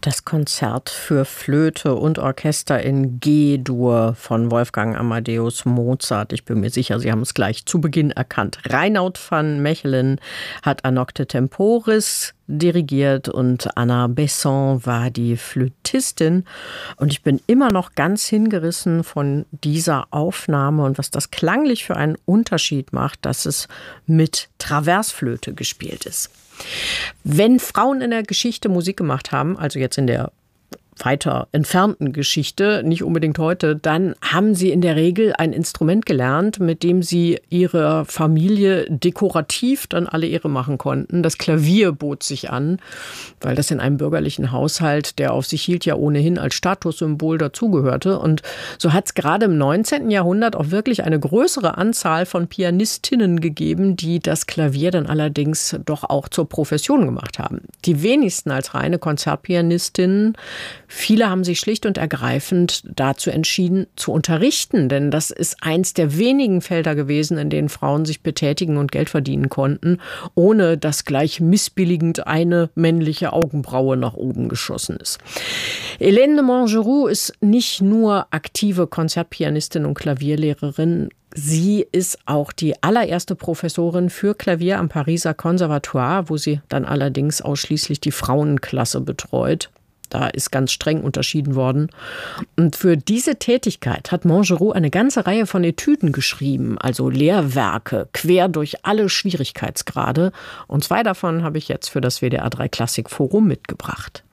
Das Konzert für Flöte und Orchester in G-Dur von Wolfgang Amadeus Mozart. Ich bin mir sicher, Sie haben es gleich zu Beginn erkannt. Reinoud van Mechelen hat A Nocte Temporis dirigiert und Anna Besson war die Flötistin. Und ich bin immer noch ganz hingerissen von dieser Aufnahme und was das klanglich für einen Unterschied macht, dass es mit Traversflöte gespielt ist. Wenn Frauen in der Geschichte Musik gemacht haben, also jetzt in der weiter entfernten Geschichte, nicht unbedingt heute, dann haben sie in der Regel ein Instrument gelernt, mit dem sie ihrer Familie dekorativ dann alle Ehre machen konnten. Das Klavier bot sich an, weil das in einem bürgerlichen Haushalt, der auf sich hielt, ja ohnehin als Statussymbol dazugehörte. Und so hat es gerade im 19. Jahrhundert auch wirklich eine größere Anzahl von Pianistinnen gegeben, die das Klavier dann allerdings doch auch zur Profession gemacht haben. Die wenigsten als reine Konzertpianistinnen. Viele haben sich schlicht und ergreifend dazu entschieden, zu unterrichten, denn das ist eins der wenigen Felder gewesen, in denen Frauen sich betätigen und Geld verdienen konnten, ohne dass gleich missbilligend eine männliche Augenbraue nach oben geschossen ist. Hélène de Montgeroux ist nicht nur aktive Konzertpianistin und Klavierlehrerin, sie ist auch die allererste Professorin für Klavier am Pariser Conservatoire, wo sie dann allerdings ausschließlich die Frauenklasse betreut. Da ist ganz streng unterschieden worden. Und für diese Tätigkeit hat Montgeroux eine ganze Reihe von Etüden geschrieben, also Lehrwerke, quer durch alle Schwierigkeitsgrade. Und 2 davon habe ich jetzt für das WDR 3 Klassik Forum mitgebracht.